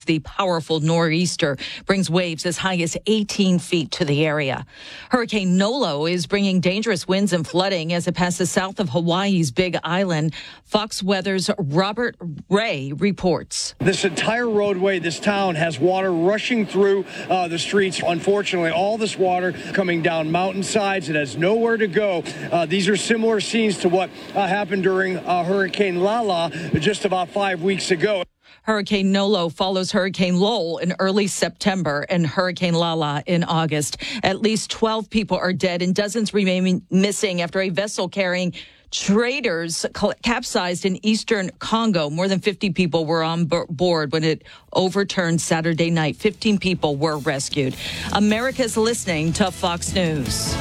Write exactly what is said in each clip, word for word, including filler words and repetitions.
The powerful nor'easter brings waves as high as eighteen feet to the area. Hurricane Nolo is bringing dangerous winds and flooding as it passes south of Hawaii's Big Island. Fox Weather's Robert Ray reports. This entire roadway, this town has water rushing through uh, the streets. Unfortunately, all this water coming down mountainsides. It has nowhere to go. Uh, these are similar scenes to what uh, happened during uh, Hurricane Lala just about five weeks ago. Hurricane Nolo follows Hurricane Lowell in early September and Hurricane Lala in August. At least twelve people are dead and dozens remain missing after a vessel carrying traders capsized in eastern Congo. More than fifty people were on board when it overturned Saturday night. fifteen people were rescued. America's listening to Fox News.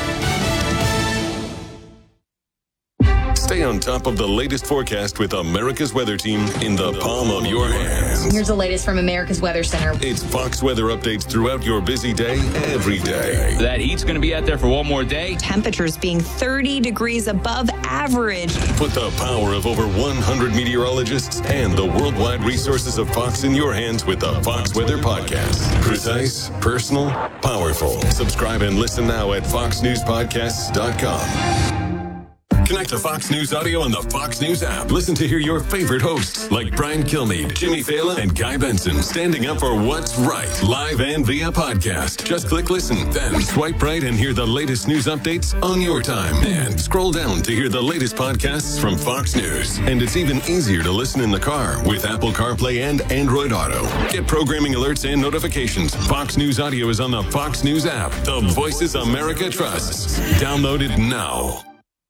Stay on top of the latest forecast with America's Weather Team in the palm of your hands. Here's the latest from America's Weather Center. It's Fox weather updates throughout your busy day, every day. That heat's going to be out there for one more day. Temperatures being thirty degrees above average. Put the power of over one hundred meteorologists and the worldwide resources of Fox in your hands with the Fox Weather Podcast. Precise, personal, powerful. Subscribe and listen now at fox news podcasts dot com. Connect to Fox News Audio on the Fox News app. Listen to hear your favorite hosts like Brian Kilmeade, Jimmy Fallon, and Guy Benson standing up for what's right, live and via podcast. Just click listen, then swipe right and hear the latest news updates on your time. And scroll down to hear the latest podcasts from Fox News. And it's even easier to listen in the car with Apple CarPlay and Android Auto. Get programming alerts and notifications. Fox News Audio is on the Fox News app. The voices America trusts. Download it now.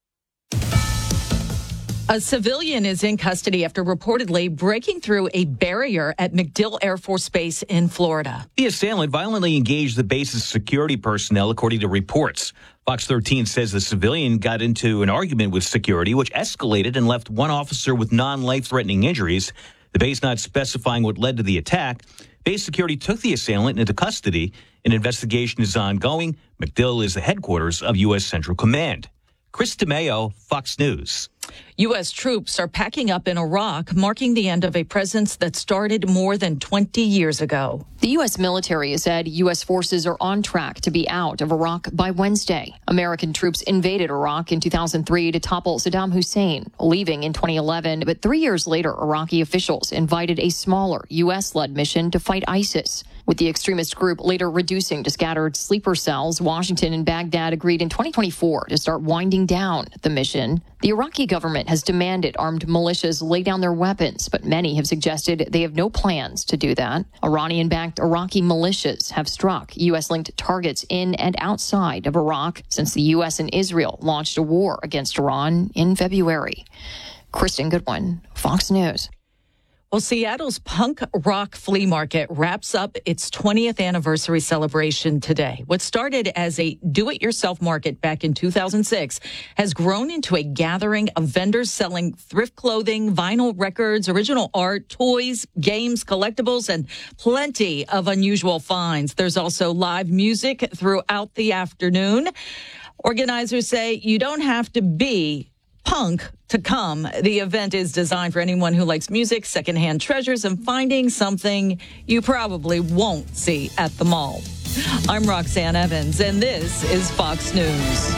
A civilian is in custody after reportedly breaking through a barrier at MacDill Air Force Base in Florida. The assailant violently engaged the base's security personnel, according to reports. Fox thirteen says the civilian got into an argument with security, which escalated and left one officer with non-life-threatening injuries. The base not specifying what led to the attack. Base security took the assailant into custody. An investigation is ongoing. MacDill is the headquarters of U S Central Command. Chris DeMeo, Fox News. U S troops are packing up in Iraq, marking the end of a presence that started more than twenty years ago. The U S military has said U S forces are on track to be out of Iraq by Wednesday. American troops invaded Iraq in two thousand three to topple Saddam Hussein, leaving in twenty eleven. But three years later, Iraqi officials invited a smaller U S-led mission to fight ISIS. With the extremist group later reducing to scattered sleeper cells, Washington and Baghdad agreed in twenty twenty-four to start winding down the mission. The Iraqi government has demanded armed militias lay down their weapons, but many have suggested they have no plans to do that. Iranian-backed Iraqi militias have struck U S-linked targets in and outside of Iraq since the U S and Israel launched a war against Iran in February. Kristen Goodwin, Fox News. Well, Seattle's punk rock flea market wraps up its twentieth anniversary celebration today. What started as a do-it-yourself market back in two thousand six has grown into a gathering of vendors selling thrift clothing, vinyl records, original art, toys, games, collectibles, and plenty of unusual finds. There's also live music throughout the afternoon. Organizers say you don't have to be punk to come. The event is designed for anyone who likes music, secondhand treasures, and finding something you probably won't see at the mall. I'm Roxanne Evans, and this is Fox News.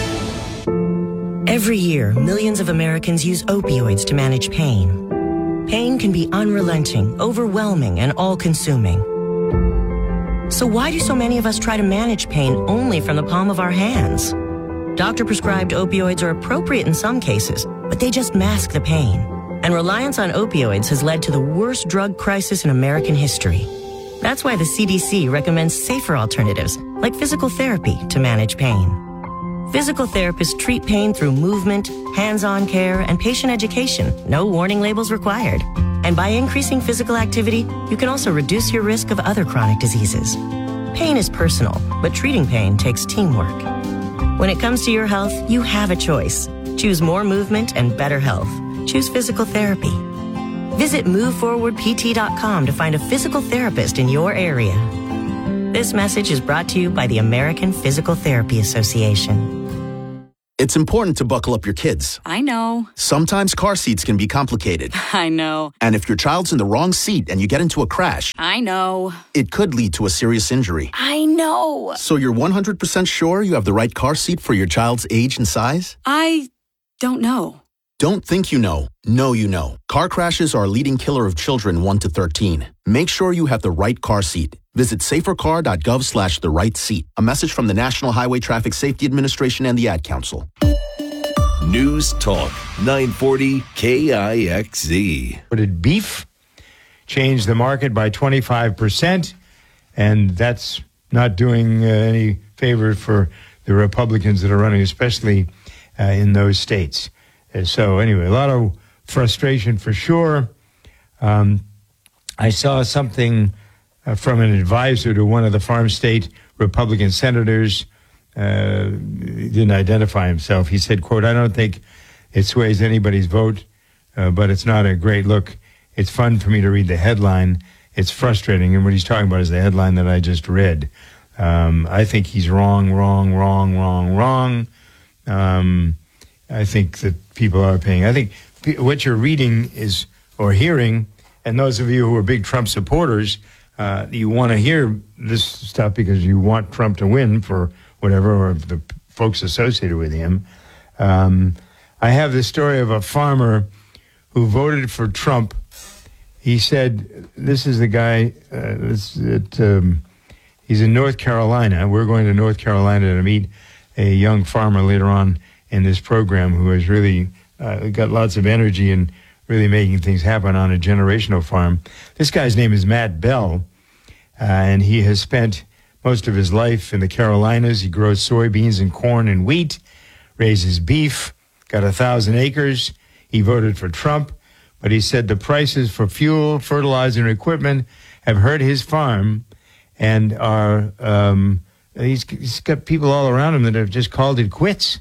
Every year, millions of Americans use opioids to manage pain. Pain can be unrelenting, overwhelming, and all-consuming. So why do so many of us try to manage pain only from the palm of our hands? Doctor-prescribed opioids are appropriate in some cases, but they just mask the pain. And reliance on opioids has led to the worst drug crisis in American history. That's why the C D C recommends safer alternatives, like physical therapy, to manage pain. Physical therapists treat pain through movement, hands-on care, and patient education. No warning labels required. And by increasing physical activity, you can also reduce your risk of other chronic diseases. Pain is personal, but treating pain takes teamwork. When it comes to your health, you have a choice. Choose more movement and better health. Choose physical therapy. Visit move forward p t dot com to find a physical therapist in your area. This message is brought to you by the American Physical Therapy Association. It's important to buckle up your kids. I know. Sometimes car seats can be complicated. I know. And if your child's in the wrong seat and you get into a crash, I know. It could lead to a serious injury. I know. So you're one hundred percent sure you have the right car seat for your child's age and size? I don't know. Don't think you know. Know you know. Car crashes are a leading killer of children one to thirteen. Make sure you have the right car seat. Visit safercar.gov slash the right seat. A message from the National Highway Traffic Safety Administration and the Ad Council. News Talk nine forty K I X Z. Did beef change the market by twenty-five percent? And that's not doing uh, any favor for the Republicans that are running, especially uh, in those states. Uh, so anyway, a lot of frustration for sure. Um, I saw something uh, from an advisor to one of the farm state Republican senators. Uh, he didn't identify himself. He said, quote, "I don't think it sways anybody's vote, uh, but it's not a great look. It's fun for me to read the headline. It's frustrating." And what he's talking about is the headline that I just read. Um, I think he's wrong, wrong, wrong, wrong, wrong. Um, I think that people are paying. I think p- what you're reading is, or hearing, and those of you who are big Trump supporters, uh, you want to hear this stuff because you want Trump to win for whatever, or the folks associated with him. Um, I have the story of a farmer who voted for Trump. He said, this is the guy, uh, this, it, um, he's in North Carolina. We're going to North Carolina to meet a young farmer later on in this program who has really uh, got lots of energy and really making things happen on a generational farm. This guy's name is Matt Bell, uh, and he has spent most of his life in the Carolinas. He grows soybeans and corn and wheat, raises beef, got a thousand acres. He voted for Trump, but he said the prices for fuel, fertilizer, and equipment have hurt his farm, and are um, he's, he's got people all around him that have just called it quits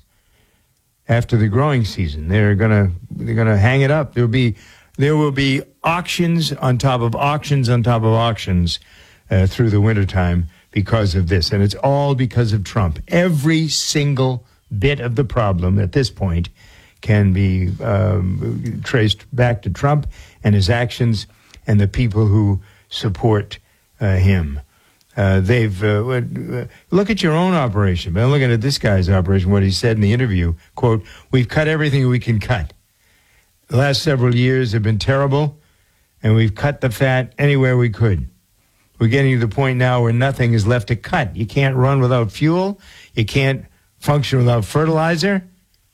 after the growing season. They're gonna they're gonna hang it up. There'll be there will be auctions on top of auctions on top of auctions uh, through the wintertime because of this. And it's all because of Trump. Every single bit of the problem at this point can be um, traced back to Trump and his actions and the people who support uh, him. Uh, they've uh, look at your own operation. But I'm looking at this guy's operation, what he said in the interview, quote, "We've cut everything we can cut. The last several years have been terrible, and we've cut the fat anywhere we could. We're getting to the point now where nothing is left to cut. You can't run without fuel. You can't function without fertilizer.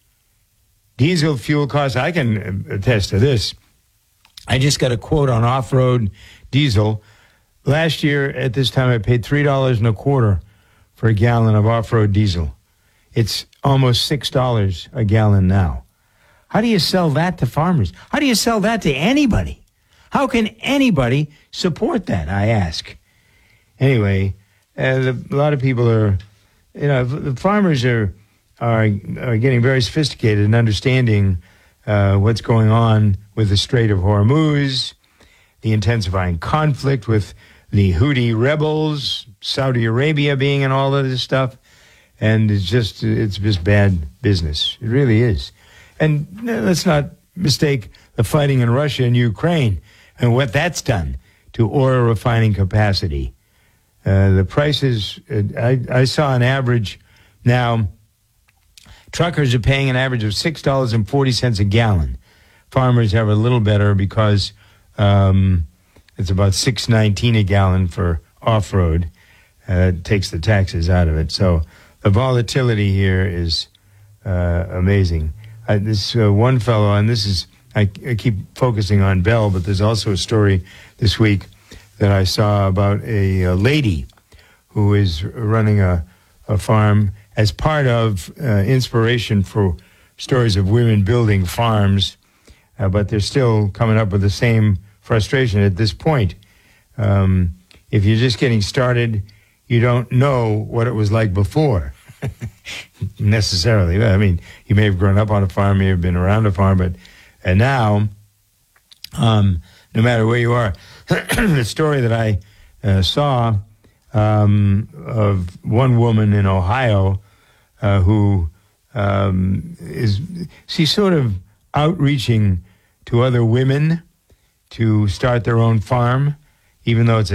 Diesel fuel costs," I can attest to this. I just got a quote on off-road diesel. Last year at this time, I paid three dollars and a quarter for a gallon of off-road diesel. It's almost six dollars a gallon now. How do you sell that to farmers? How do you sell that to anybody? How can anybody support that, I ask? Anyway, uh, the, a lot of people are, you know, the farmers are are, are getting very sophisticated in understanding uh, what's going on with the Strait of Hormuz, the intensifying conflict with the Houthi rebels, Saudi Arabia being in all of this stuff, and it's just it's just bad business. It really is. And let's not mistake the fighting in Russia and Ukraine and what that's done to oil refining capacity. Uh, the prices, uh, I, I saw an average now, truckers are paying an average of six dollars and forty cents a gallon. Farmers have a little better because um, it's about six nineteen a gallon for off-road. Uh, it takes the taxes out of it. So the volatility here is uh, amazing. Uh, this uh, one fellow, and this is, I, I keep focusing on Bell, but there's also a story this week that I saw about a, a lady who is running a, a farm as part of uh, inspiration for stories of women building farms, uh, but they're still coming up with the same frustration at this point. Um, if you're just getting started, you don't know what it was like before, necessarily. I mean, you may have grown up on a farm, you may have been around a farm, but and now, um, no matter where you are, the story that I uh, saw um, of one woman in Ohio uh, who uh, um, is she's sort of outreaching to other women to start their own farm, even though it's a